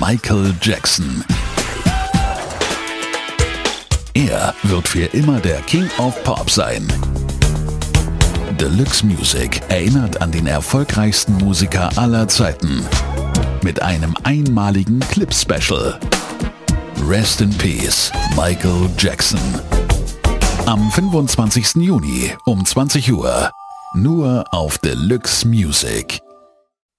Michael Jackson. Er wird für immer der King of Pop sein. Deluxe Music erinnert an den erfolgreichsten Musiker aller Zeiten mit einem einmaligen Clip-Special. Rest in Peace, Michael Jackson. Am 25. Juni um 20 Uhr. Nur auf Deluxe Music.